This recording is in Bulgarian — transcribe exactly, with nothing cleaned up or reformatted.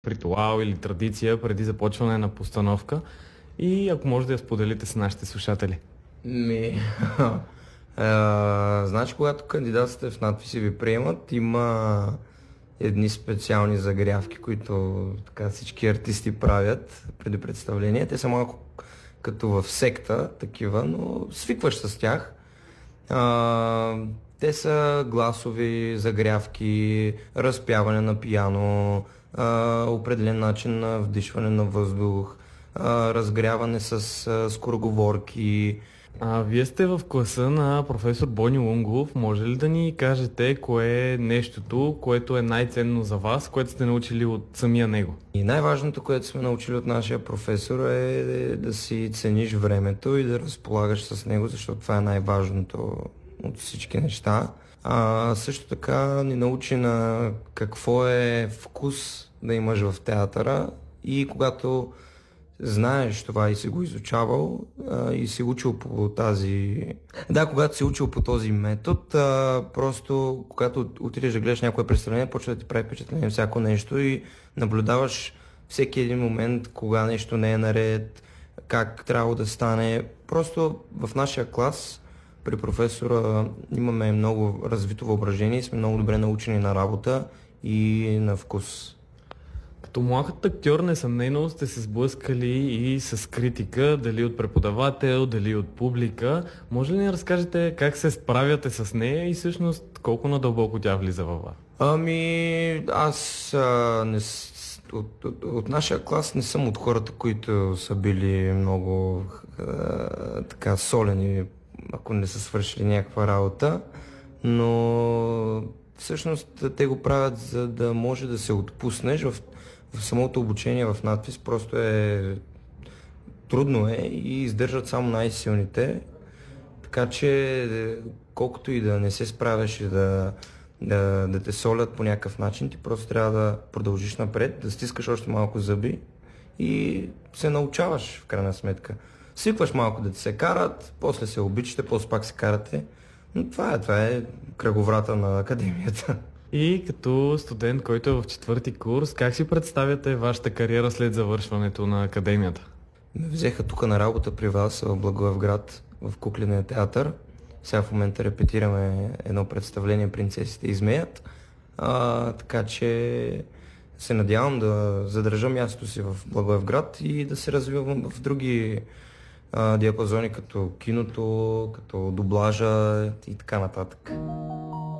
ритуал или традиция преди започване на постановка и ако може да я споделите с нашите слушатели. Ми, а, значи, когато кандидатствате в надписи ви приемат, има едни специални загрявки, които така всички артисти правят преди представление. Те са малко като в секта, такива, но свикваш с тях. А, те са гласови загрявки, разпяване на пиано, а, определен начин на вдишване на въздух, а, разгряване с а, скороговорки. А, вие сте в класа на професор Бони Лунгов. Може ли да ни кажете кое е нещото, което е най-ценно за вас, което сте научили от самия него? И най-важното, което сме научили от нашия професор е да си цениш времето и да разполагаш с него, защото това е най-важното от всички неща. А, също така ни научи на какво е вкус да имаш в театъра и когато знаеш това и си го изучавал а, и си учил по тази... Да, когато си учил по този метод, а, просто когато отидеш да гледаш някое представление, почва да ти прави впечатление всяко нещо и наблюдаваш всеки един момент, кога нещо не е наред, как трябва да стане. Просто в нашия клас при професора имаме много развито въображение и сме много добре научени на работа и на вкус. Като млад актьор, несъмнено сте се сблъскали и с критика, дали от преподавател, дали от публика. Може ли ни разкажете как се справяте с нея и всъщност колко надълбоко тя влиза във вас? Ами, аз а, не, с- от, от, от нашия клас не съм от хората, които са били много а, така солени, ако не са свършили някаква работа, но всъщност те го правят, за да може да се отпуснеш. В, в самото обучение в надпис просто е трудно е и издържат само най-силните, така че е, колкото и да не се справяш и да, да, да те солят по някакъв начин, ти просто трябва да продължиш напред, да стискаш още малко зъби и се научаваш в крайна сметка. Свикваш малко да ти се карат, после се обичате, после пак се карате. Но това е, това е кръговрата на академията. И като студент, който е в четвърти курс, как си представяте вашата кариера след завършването на академията? Ме взеха тук на работа при вас в Благоевград, в кукления театър. Сега в момента репетираме едно представление "Принцесите и змеят", а, така че се надявам да задържа мястото си в Благоевград и да се развивам в други а, диапазони, като киното, като дублажа и така нататък.